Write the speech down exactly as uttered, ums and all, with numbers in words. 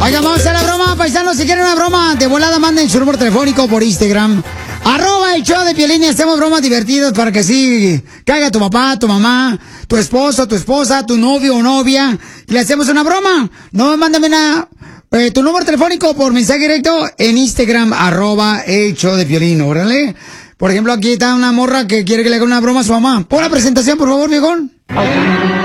Oigan, vamos a hacer la broma, paisanos. Si quieren una broma, de volada manden su número telefónico por Instagram. Arroba el show de Piolín y hacemos bromas divertidas para que así caiga tu papá, tu mamá, tu esposo, tu esposa, tu novio o novia. Y le hacemos una broma. No, mándame una, eh, tu número telefónico por mensaje directo en Instagram, arroba el show de Piolín, órale. Por ejemplo, aquí está una morra que quiere que le haga una broma a su mamá. Pon la presentación, por favor, viejón.